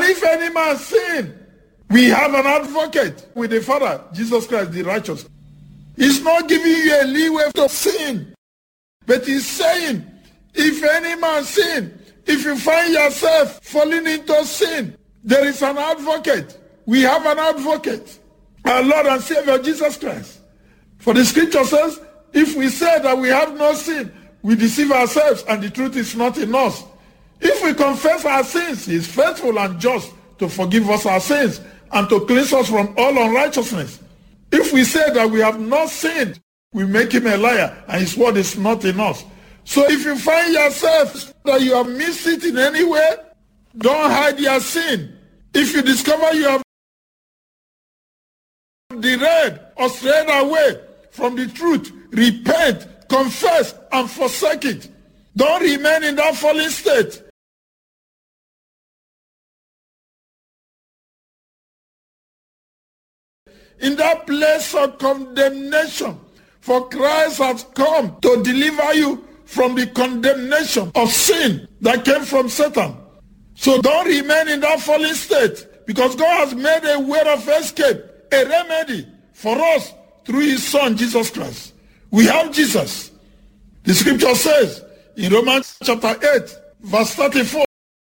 if any man sin, we have an advocate with the Father, Jesus Christ the righteous. He's not giving you a leeway to sin, but he's saying, if any man sin, if you find yourself falling into sin, there is an advocate. We have an advocate, our Lord and Savior Jesus Christ. For the scripture says, if we say that we have no sin, we deceive ourselves and the truth is not in us. If we confess our sins, he is faithful and just to forgive us our sins and to cleanse us from all unrighteousness. If we say that we have not sinned, we make him a liar and his word is not in us. So if you find yourself that you have missed it in any way, don't hide your sin. If you discover you have derailed or strayed away from the truth, repent, confess, and forsake it. Don't remain in that fallen state. In that place of condemnation, for Christ has come to deliver you from the condemnation of sin that came from Satan. So don't remain in that fallen state, because God has made a way of escape, a remedy for us through his Son, Jesus Christ. We have Jesus. The scripture says in Romans chapter 8, verse 34,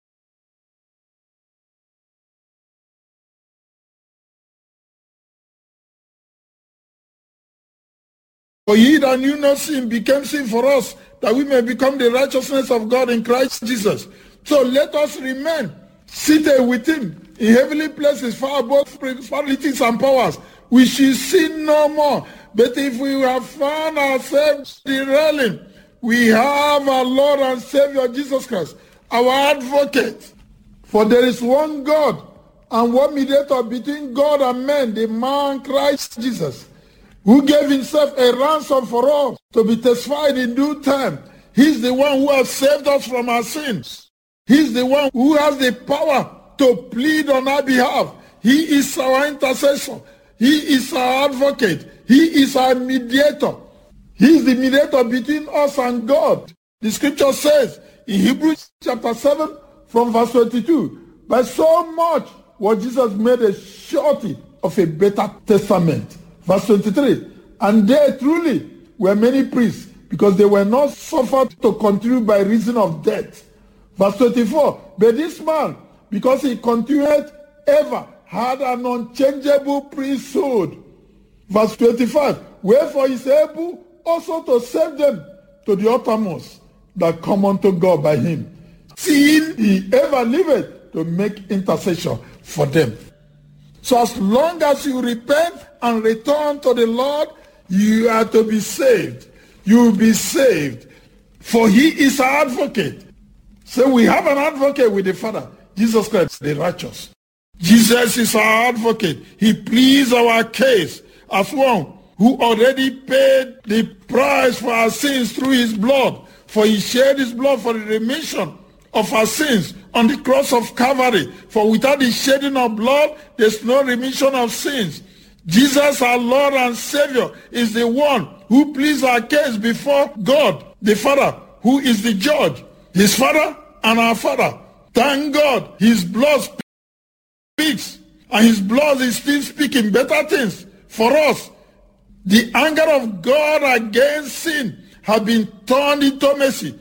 for he that knew no sin became sin for us, that we may become the righteousness of God in Christ Jesus. So let us remain seated with him in heavenly places far above principalities and powers. We shall sin no more. But if we have found ourselves derailing, we have our Lord and Savior Jesus Christ, our advocate. For there is one God and one mediator between God and men, the man Christ Jesus, who gave himself a ransom for all to be testified in due time. He's the one who has saved us from our sins. He's the one who has the power to plead on our behalf. He is our intercessor. He is our advocate. He is our mediator. He is the mediator between us and God. The scripture says in Hebrews chapter 7 from verse 22, by so much was Jesus made a surety of a better testament. Verse 23, and they truly were many priests, because they were not suffered to continue by reason of death. Verse 24, but this man, because he continued ever, had an unchangeable priesthood. Verse 25, wherefore he is able also to save them to the uttermost that come unto God by him, seeing he ever liveth to make intercession for them. So as long as you repent and return to the Lord, you are to be saved. You will be saved. For he is our advocate. So we have an advocate with the Father, Jesus Christ, the righteous. Jesus is our advocate. He pleads our case as one who already paid the price for our sins through his blood. For he shed his blood for the remission of our sins on the cross of Calvary. For without the shedding of blood, there's no remission of sins. Jesus, our Lord and Savior, is the one who pleads our case before God, the Father, who is the judge, his Father and our Father. Thank God, his blood speaks, and his blood is still speaking better things for us. The anger of God against sin has been turned into mercy.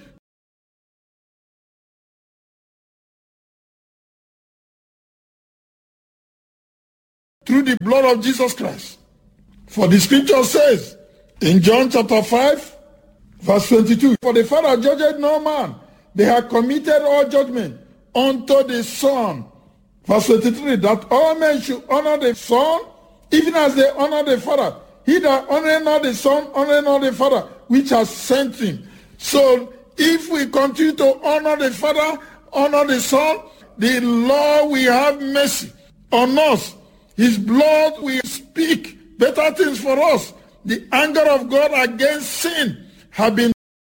Through the blood of Jesus Christ. For the scripture says in John chapter 5, verse 22, for the Father judged no man, they have committed all judgment unto the Son. Verse 23, that all men should honor the Son, even as they honor the Father. He that honoreth not the Son, honoreth not the Father, which has sent him. So if we continue to honor the Father, honor the Son, the Lord will have mercy on us. His blood will speak better things for us. The anger of God against sin has been